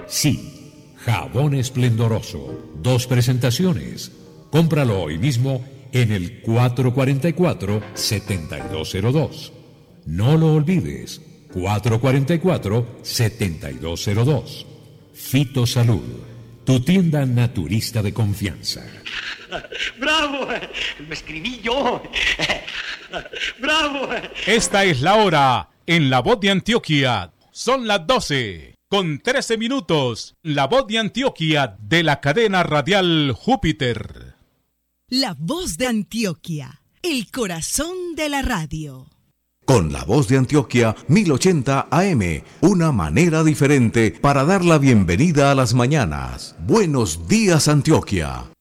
Sí, jabón esplendoroso. 2 presentaciones. Cómpralo hoy mismo en el 444-7202. No lo olvides, 444-7202. Fitosalud, tu tienda naturista de confianza. ¡Bravo! ¡Lo escribí yo! ¡Bravo! Esta es la hora en La Voz de Antioquia. Son las 12:13. La Voz de Antioquia de la cadena radial Júpiter. La Voz de Antioquia, el corazón de la radio. Con La Voz de Antioquia 1080 AM, una manera diferente para dar la bienvenida a las mañanas. Buenos días, Antioquia.